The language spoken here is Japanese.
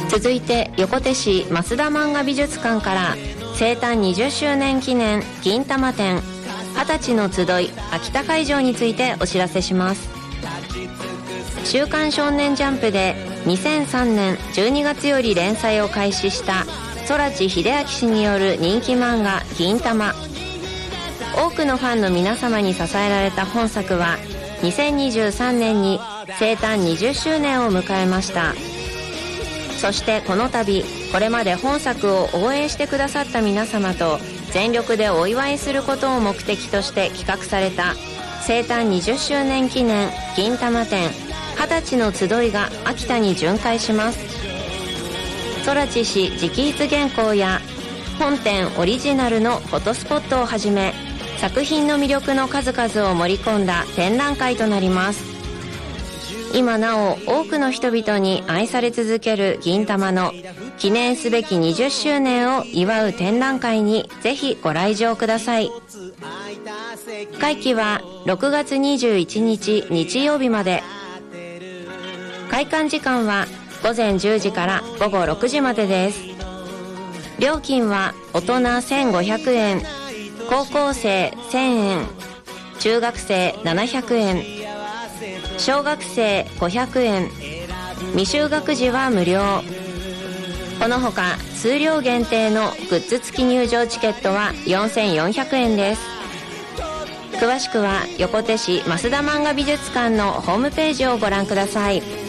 続いて横手市増田漫画美術館から生誕20周年記念銀玉展20歳の集い秋田会場についてお知らせします。週刊少年ジャンプで2003年12月より連載を開始した空知秀明氏による人気漫画銀玉。多くのファンの皆様に支えられた本作は2023年に生誕20周年を迎えました。そしてこの度これまで本作を応援してくださった皆様と全力でお祝いすることを目的として企画された生誕20周年記念銀玉展20歳の集いが秋田に巡回します。空知氏直筆原稿や本展オリジナルのフォトスポットをはじめ作品の魅力の数々を盛り込んだ展覧会となります。今なお多くの人々に愛され続ける銀玉の記念すべき20周年を祝う展覧会にぜひご来場ください。会期は6月21日日曜日まで。開館時間は午前10時から午後6時までです。料金は大人1500円、高校生1000円、中学生700円、小学生500円、未就学児は無料。このほか数量限定のグッズ付き入場チケットは4400円です。詳しくは横手市増田漫画美術館のホームページをご覧ください。